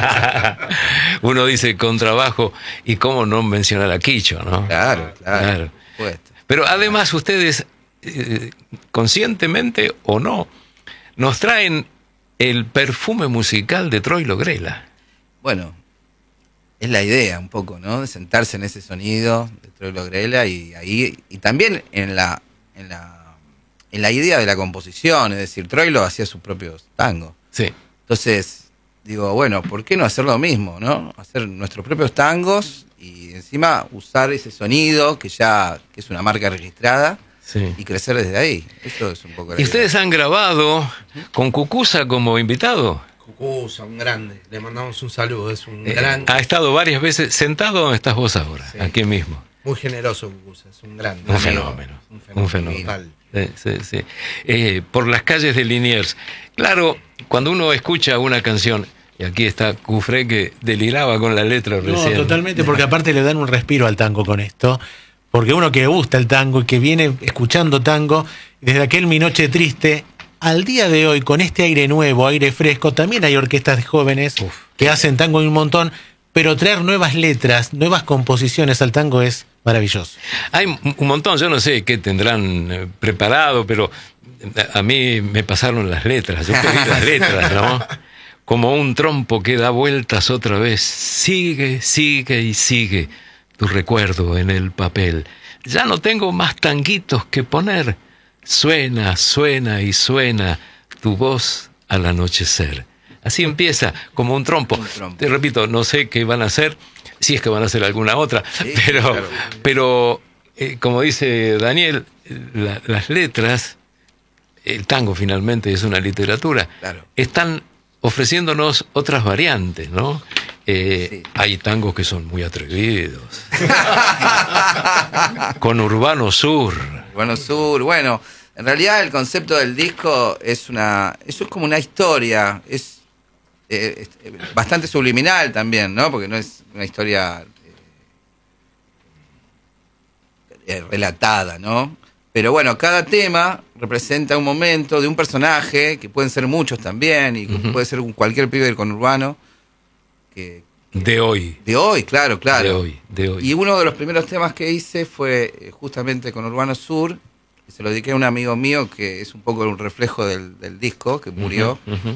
Uno dice contrabajo y cómo no mencionar a Quicho, ¿no? Claro. Pero además ustedes, conscientemente o no, nos traen el perfume musical de Troilo Grela. Bueno, es la idea un poco, ¿no? De sentarse en ese sonido de Troilo Grela y también en la idea de la composición, es decir, Troilo hacía sus propios tangos. Sí. Entonces, digo, bueno, ¿por qué no hacer lo mismo, no? Hacer nuestros propios tangos y encima usar ese sonido que es una marca registrada. Sí. Y crecer desde ahí. Eso es un poco. ¿Y ustedes han grabado con Cucuza como invitado? Cucuza, un grande. Le mandamos un saludo. Es un gran. Ha estado varias veces sentado donde estás vos ahora, sí. Aquí mismo. Muy generoso Cucuza, es un grande. Un fenómeno. Sí. Por las calles de Liniers. Claro, cuando uno escucha una canción, y aquí está Cufré que deliraba con la letra recién. No, totalmente, porque aparte le dan un respiro al tango con esto. Porque uno que gusta el tango y que viene escuchando tango, desde aquel Mi Noche Triste, al día de hoy, con este aire nuevo, aire fresco, también hay orquestas de jóvenes que hacen tango un montón, pero traer nuevas letras, nuevas composiciones al tango es maravilloso. Hay un montón, yo no sé qué tendrán preparado, pero a mí me pasaron las letras, yo pedí las letras, ¿no? Como un trompo que da vueltas otra vez, sigue y sigue. Tu recuerdo en el papel. Ya no tengo más tanguitos que poner. Suena y suena tu voz al anochecer. Así empieza, como un trompo. Te repito, no sé qué van a hacer, si es que van a hacer alguna otra, sí, pero como dice Daniel, las letras, el tango finalmente es una literatura, están ofreciéndonos otras variantes, ¿no? Sí. Hay tangos que son muy atrevidos. Con Urbano Sur. Urbano Sur, bueno, en realidad el concepto del disco eso es como una historia, es bastante subliminal también, ¿no? Porque no es una historia relatada, ¿no? Pero bueno, cada tema representa un momento de un personaje, que pueden ser muchos también, y puede ser cualquier pibe del conurbano. De hoy, claro. De hoy. Y uno de los primeros temas que hice fue justamente con Urbano Sur, que se lo dediqué a un amigo mío que es un poco un reflejo del disco, que murió.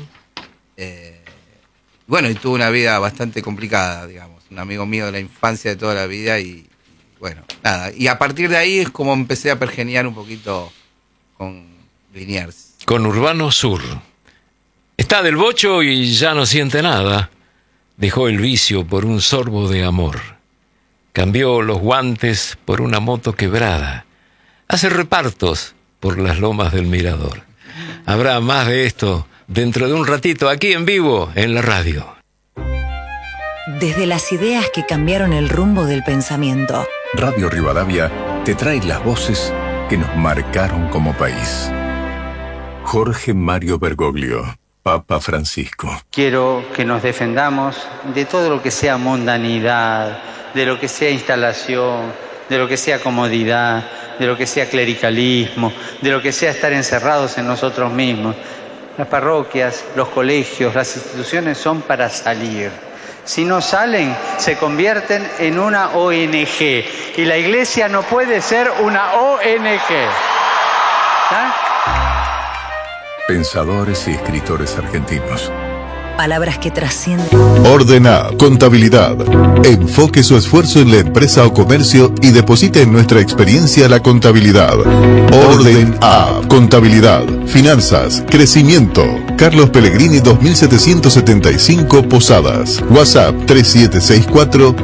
Bueno, y tuvo una vida bastante complicada, digamos. Un amigo mío de la infancia, de toda la vida, y bueno, nada. Y a partir de ahí es como empecé a pergeniar un poquito con Liniers. Con Urbano Sur. Está del bocho y ya no siente nada. Dejó el vicio por un sorbo de amor. Cambió los guantes por una moto quebrada. Hace repartos por las lomas del Mirador. Habrá más de esto dentro de un ratito, aquí en vivo, en la radio. Desde las ideas que cambiaron el rumbo del pensamiento. Radio Rivadavia te trae las voces que nos marcaron como país. Jorge Mario Bergoglio. Papa Francisco. Quiero que nos defendamos de todo lo que sea mundanidad, de lo que sea instalación, de lo que sea comodidad, de lo que sea clericalismo, de lo que sea estar encerrados en nosotros mismos. Las parroquias, los colegios, las instituciones son para salir. Si no salen, se convierten en una ONG. Y la iglesia no puede ser una ONG. ¿Ah? Pensadores y escritores argentinos. Palabras que trascienden. Ordena Contabilidad. Enfoque su esfuerzo en la empresa o comercio y deposite en nuestra experiencia la contabilidad. Orden A. Contabilidad, finanzas, crecimiento. Carlos Pellegrini 2775 Posadas. WhatsApp 3764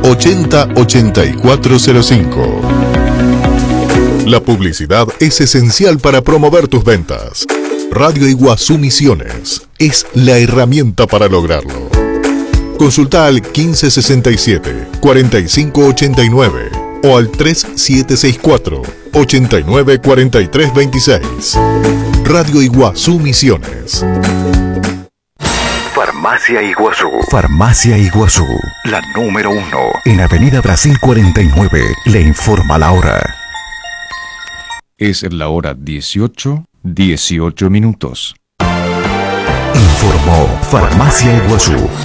808405. La publicidad es esencial para promover tus ventas. Radio Iguazú Misiones es la herramienta para lograrlo. Consulta al 1567-4589 o al 3764-894326. Radio Iguazú Misiones. Farmacia Iguazú. Farmacia Iguazú, la número 1 en Avenida Brasil 49. Le informa la hora. Es la hora 18:18. Informó Farmacia Iguazú,